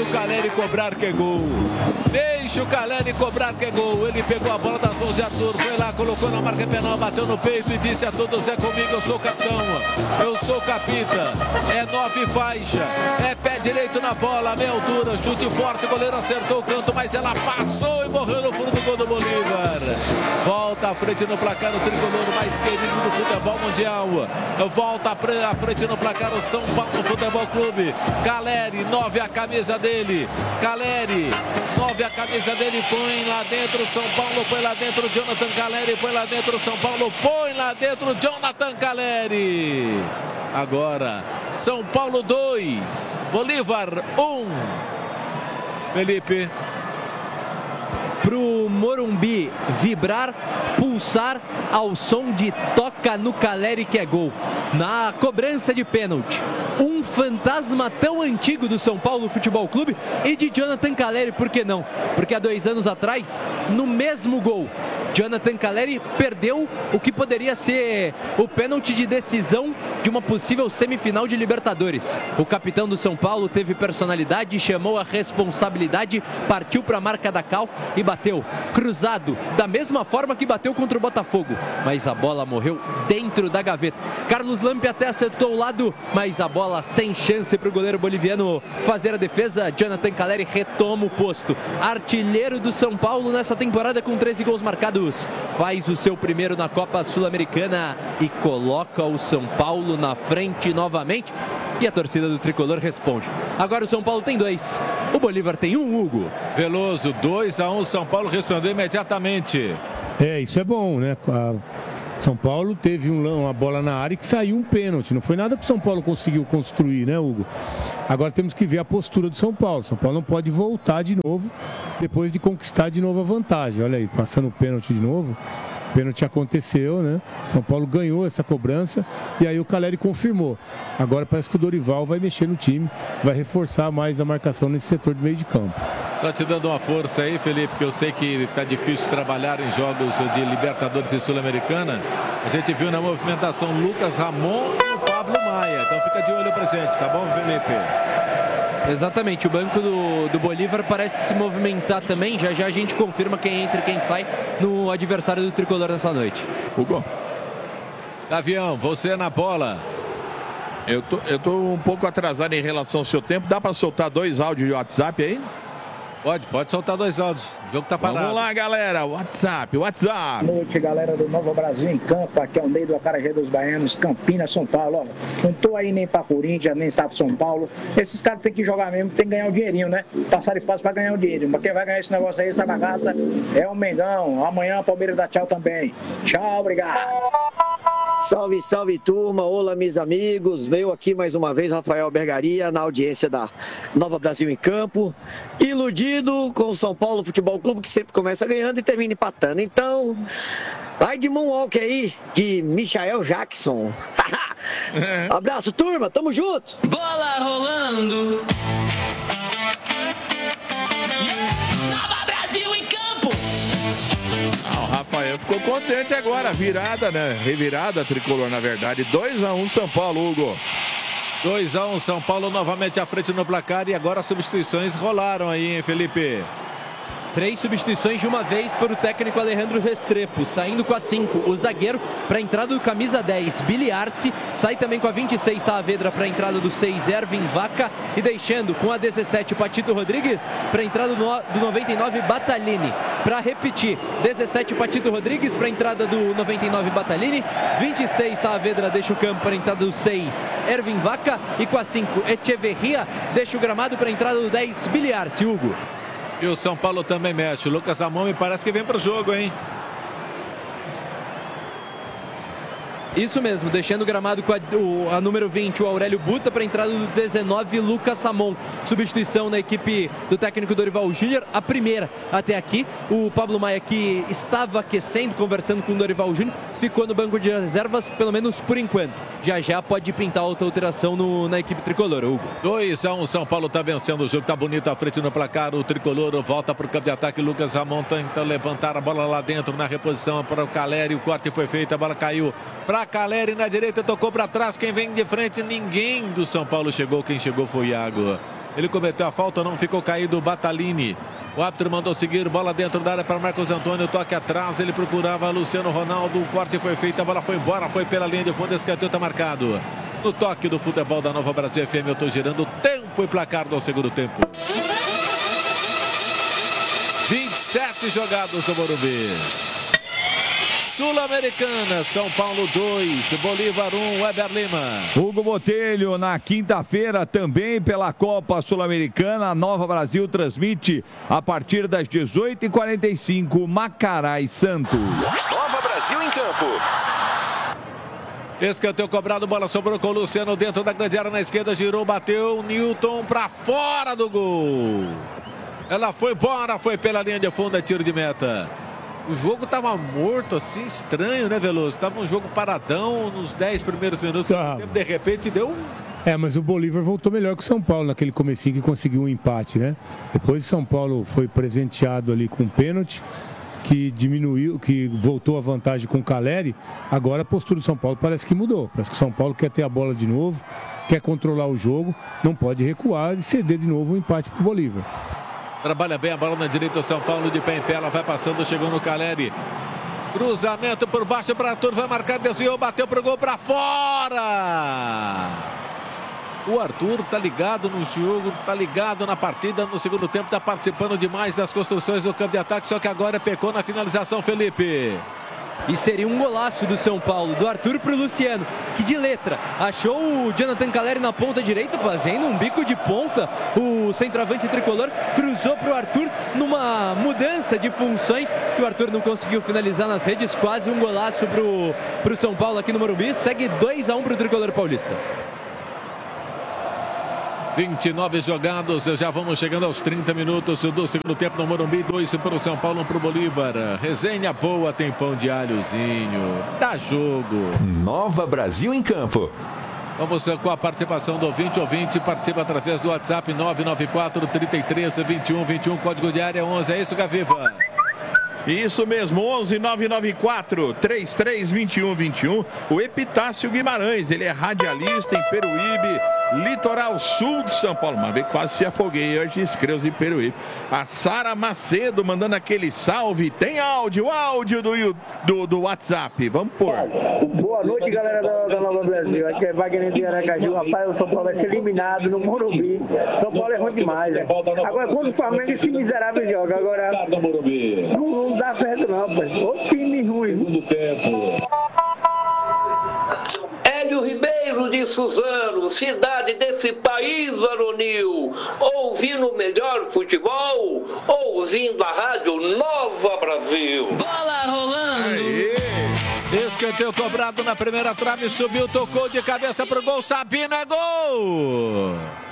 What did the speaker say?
Caleri cobrar que é gol. Deixa o Caleri cobrar que é gol. Ele pegou a bola das mãos de Arthur, foi lá, colocou na marca penal, bateu no peito e disse a todos: é comigo, eu sou capitão, eu sou capita. É 9 faixa, é pé direito na bola, meia altura, chute forte, o goleiro acertou o canto, mas ela passou e morreu no fundo do gol do Bolívar. Volta à frente no placar o tricolor mais querido do futebol mundial. Volta à frente no placar o São Paulo Futebol Clube. Caleri, 9 a camisa dele. Caleri, 9 a camisa dele, põe lá dentro São Paulo, põe lá dentro Jonathan Caleri, põe lá dentro São Paulo, põe lá dentro Jonathan Caleri. Agora, São Paulo 2, Bolívar 1. Felipe. Pro Morumbi vibrar, pulsar ao som de toca no Caleri que é gol. Na cobrança de pênalti, um fantasma tão antigo do São Paulo Futebol Clube e de Jonathan Caleri, por que não? Porque há 2 anos atrás, no mesmo gol, Jonathan Caleri perdeu o que poderia ser o pênalti de decisão de uma possível semifinal de Libertadores. O capitão do São Paulo teve personalidade, chamou a responsabilidade, partiu para a marca da cal e bateu cruzado, da mesma forma que bateu contra o Botafogo. Mas a bola morreu dentro da gaveta. Carlos Lampe até acertou o lado, mas a bola sem chance para o goleiro boliviano fazer a defesa. Jonathan Caleri retoma o posto. Artilheiro do São Paulo nessa temporada com 13 gols marcados. Faz o seu primeiro na Copa Sul-Americana e coloca o São Paulo na frente novamente. E a torcida do tricolor responde. Agora o São Paulo tem 2, o Bolívar tem 1, Hugo. Veloso, 2 a 1, São Paulo respondeu imediatamente. Isso é bom, né? São Paulo teve uma bola na área que saiu um pênalti. Não foi nada que o São Paulo conseguiu construir, né, Hugo? Agora temos que ver a postura do São Paulo. São Paulo não pode voltar de novo depois de conquistar de novo a vantagem. Olha aí, passando o pênalti de novo. O pênalti aconteceu, né? São Paulo ganhou essa cobrança e aí o Caleri confirmou. Agora parece que o Dorival vai mexer no time, vai reforçar mais a marcação nesse setor de meio de campo. Só te dando uma força aí, Felipe, porque eu sei que está difícil trabalhar em jogos de Libertadores e Sul-Americana. A gente viu na movimentação Lucas Ramon e o Pablo Maia. Então fica de olho pra gente, tá bom, Felipe? Exatamente, o banco do Bolívar parece se movimentar também. Já já a gente confirma quem entra e quem sai no adversário do tricolor nessa noite. Hugo. Gavião, você na bola. Eu tô um pouco atrasado em relação ao seu tempo. Dá para soltar 2 áudios de WhatsApp aí? Pode soltar 2 áudios. O jogo tá parado. Vamos lá, galera. WhatsApp. Boa noite, galera do Novo Brasil em Campo. Aqui é o Ney do Acarajé dos Baianos, Campinas, São Paulo. Ó, não tô aí nem pra Corinthians, nem sabe São Paulo. Esses caras tem que jogar mesmo, tem que ganhar o dinheirinho, né? Passar fácil pra ganhar o dinheiro. Mas quem vai ganhar esse negócio aí, essa bagaça, é o Mengão. Amanhã o Palmeiras dá tchau também. Tchau, obrigado. Salve, salve turma, olá meus amigos, veio aqui mais uma vez Rafael Bergaria na audiência da Nova Brasil em Campo, iludido com o São Paulo Futebol Clube que sempre começa ganhando e termina empatando, então vai de Moonwalk aí, de Michael Jackson. Abraço turma, tamo junto! Bola rolando! Rafael ficou contente agora, virada, né? Revirada tricolor, na verdade. 2 a 1 São Paulo, Hugo. 2 a 1 São Paulo novamente à frente no placar e agora as substituições rolaram aí, hein, Felipe? 3 substituições de uma vez para o técnico Alejandro Restrepo, saindo com a 5, o zagueiro para a entrada do camisa 10, Billy Arce, sai também com a 26, Saavedra para a entrada do 6, Ervin Vaca, e deixando com a 17, Patito Rodrigues, para a entrada do 99, Batalini. Para repetir, 17, Patito Rodrigues para a entrada do 99, Batalini, 26, Saavedra deixa o campo para a entrada do 6, Ervin Vaca, e com a 5, Echeverria deixa o gramado para a entrada do 10, Billy Arce, Hugo. E o São Paulo também mexe. O Lucas Ramon me parece que vem para o jogo, hein? Isso mesmo, deixando o gramado com a número 20, o Aurélio Buta, para a entrada do 19, Lucas Ramon. Substituição na equipe do técnico Dorival Júnior, a primeira até aqui. O Pablo Maia, que estava aquecendo, conversando com o Dorival Júnior, ficou no banco de reservas, pelo menos por enquanto. Já já pode pintar outra alteração na equipe tricolor, Hugo. 2 a 1, São Paulo está vencendo o jogo, está bonito à frente no placar. O tricolor volta para o campo de ataque. Lucas Ramon tenta levantar a bola lá dentro na reposição para o Caleri. O corte foi feito, a bola caiu para Caleri na direita, tocou para trás. Quem vem de frente? Ninguém do São Paulo chegou. Quem chegou foi o Iago. Ele cometeu a falta, não ficou caído o Batalini. O árbitro mandou seguir, bola dentro da área para Marcos Antônio, toque atrás, ele procurava Luciano Ronaldo, o corte foi feito, a bola foi embora, foi pela linha de fundo, escanteio está marcado. No toque do futebol da Nova Brasil FM, eu estou girando tempo e placar do segundo tempo. 27 jogados no Morumbi. Sul-Americana, São Paulo 2, Bolívar 1, Weber Lima. Hugo Botelho, na quinta-feira, também pela Copa Sul-Americana, a Nova Brasil transmite a partir das 18h45, Macará e Santos. Nova Brasil em campo. Escanteio cobrado, bola sobrou com o Luciano dentro da grande área na esquerda, girou, bateu, Newton para fora do gol. Ela foi embora, foi pela linha de fundo, é tiro de meta. O jogo estava morto, assim, estranho, né, Veloso? Estava um jogo paradão nos 10 primeiros minutos. De repente deu mas o Bolívar voltou melhor que o São Paulo naquele comecinho que conseguiu um empate, né? Depois o São Paulo foi presenteado ali com um pênalti que diminuiu, que voltou a vantagem com o Caleri. Agora a postura do São Paulo parece que mudou. Parece que o São Paulo quer ter a bola de novo, quer controlar o jogo, não pode recuar e ceder de novo o empate para o Bolívar. Trabalha bem a bola na direita, o São Paulo de pé em pé, ela vai passando, chegou no Caleri. Cruzamento por baixo para Arthur, vai marcar, desviou, bateu pro gol para fora. O Arthur tá ligado no jogo, tá ligado na partida, no segundo tempo tá participando demais das construções do campo de ataque, só que agora pecou na finalização, Felipe. E seria um golaço do São Paulo, do Arthur pro Luciano, que de letra achou o Jonathan Caleri na ponta direita, fazendo um bico de ponta. O centroavante tricolor cruzou pro Arthur numa mudança de funções e o Arthur não conseguiu finalizar nas redes. Quase um golaço pro São Paulo aqui no Morumbi. Segue 2-1 pro tricolor paulista. 29 jogados, já vamos chegando aos 30 minutos do segundo tempo no Morumbi, 2 para o São Paulo, 1 para o Bolívar. Resenha boa, tem pão de alhozinho, dá jogo. Nova Brasil em campo. Vamos com a participação do ouvinte. O ouvinte participa através do WhatsApp 994 33 21 21, código de área 11. É isso, Gaviva? Isso mesmo, 11994 3321 21. O Epitácio Guimarães, ele é radialista em Peruíbe, litoral sul de São Paulo. Uma vez quase se afoguei hoje, escreveu de Peruíbe. A Sara Macedo mandando aquele salve. Tem áudio do WhatsApp. Vamos pôr. Boa noite, galera da Nova Brasil. Aqui é Wagner de Aracaju. Rapaz, o São Paulo vai ser eliminado no Morumbi. São Paulo é ruim demais, né? Agora, quando o Flamengo, esse miserável joga. Agora, não dá certo não, pai. Ô time ruim. Hélio Ribeiro de Suzano, cidade desse país varonil, ouvindo o melhor futebol, ouvindo a rádio Nova Brasil. Bola rolando. Aê. Escanteio cobrado na primeira trave, subiu, tocou de cabeça pro gol, Sabino, é gol!